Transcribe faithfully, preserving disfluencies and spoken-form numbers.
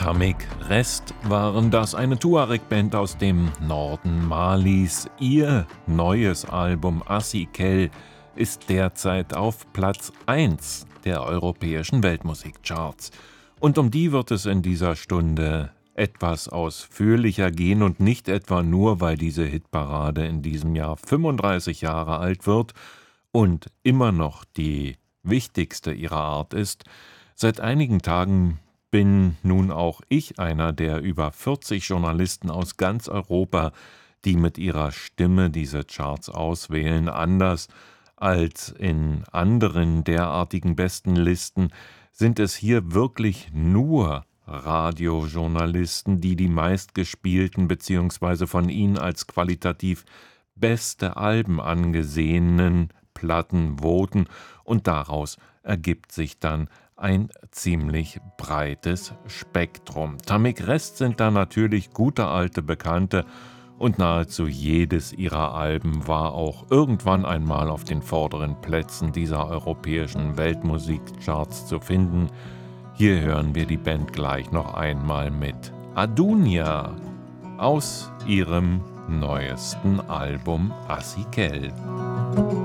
Tamik Rest waren das, eine Tuareg-Band aus dem Norden Malis. Ihr neues Album Assi-Kel ist derzeit auf Platz eins der europäischen Weltmusikcharts. Und um die wird es in dieser Stunde etwas ausführlicher gehen und nicht etwa nur, weil diese Hitparade in diesem Jahr fünfunddreißig Jahre alt wird und immer noch die wichtigste ihrer Art ist. Seit einigen Tagen bin nun auch ich einer der über vierzig Journalisten aus ganz Europa, die mit ihrer Stimme diese Charts auswählen. Anders als in anderen derartigen Bestenlisten sind es hier wirklich nur Radiojournalisten, die die meistgespielten bzw. von ihnen als qualitativ beste Alben angesehenen Platten voten, und daraus ergibt sich dann ein ziemlich breites Spektrum. Tamik Rest sind da natürlich gute alte Bekannte, und nahezu jedes ihrer Alben war auch irgendwann einmal auf den vorderen Plätzen dieser europäischen Weltmusikcharts zu finden. Hier hören wir die Band gleich noch einmal mit Adunia aus ihrem neuesten Album Assi-Kel.